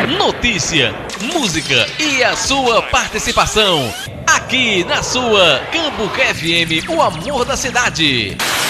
Notícia, música e a sua participação. Aqui na sua Cambuca FM, o amor da cidade.